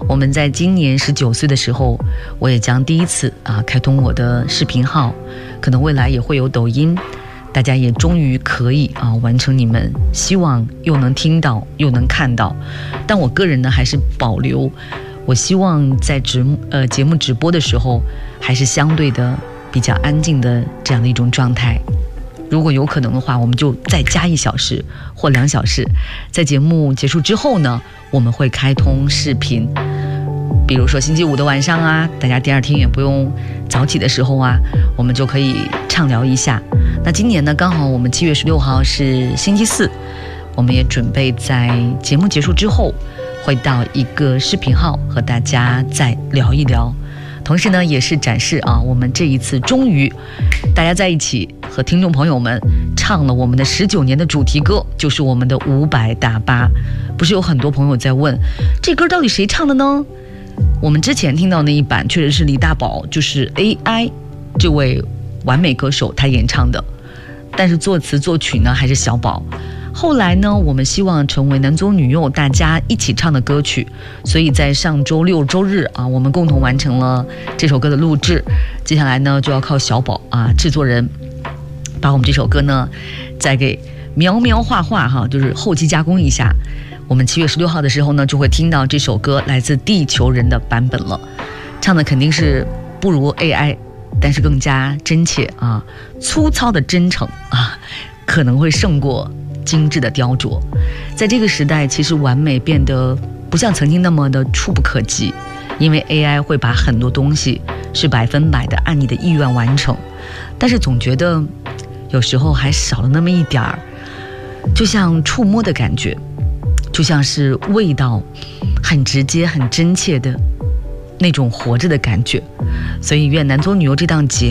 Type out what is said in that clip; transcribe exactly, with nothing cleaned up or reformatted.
我们在今年十九岁的时候，我也将第一次啊开通我的视频号，可能未来也会有抖音，大家也终于可以啊完成你们希望又能听到又能看到。但我个人呢还是保留，我希望在直呃节目直播的时候，还是相对的比较安静的这样的一种状态。如果有可能的话，我们就再加一小时或两小时，在节目结束之后呢，我们会开通视频，比如说星期五的晚上啊，大家第二天也不用早起的时候啊，我们就可以畅聊一下。那今年呢，刚好我们七月十六号是星期四，我们也准备在节目结束之后，会到一个视频号和大家再聊一聊。同时呢，也是展示啊，我们这一次终于大家在一起和听众朋友们唱了我们的十九年的主题歌，就是我们的五百大巴。不是有很多朋友在问，这歌到底谁唱的呢？我们之前听到那一版确实是李大宝，就是 A I 这位完美歌手他演唱的，但是作词作曲呢还是小宝。后来呢，我们希望成为男左女右大家一起唱的歌曲，所以在上周六周日啊，我们共同完成了这首歌的录制。接下来呢，就要靠小宝啊制作人把我们这首歌呢再给描描画画哈，就是后期加工一下。我们七月十六号的时候呢，就会听到这首歌来自地球人的版本了，唱的肯定是不如 A I， 但是更加真切啊，粗糙的真诚啊，可能会胜过精致的雕琢。在这个时代，其实完美变得不像曾经那么的触不可及，因为 A I 会把很多东西是百分百的按你的意愿完成，但是总觉得有时候还少了那么一点儿，就像触摸的感觉，就像是味道很直接很真切的那种活着的感觉。所以愿男左女右这档节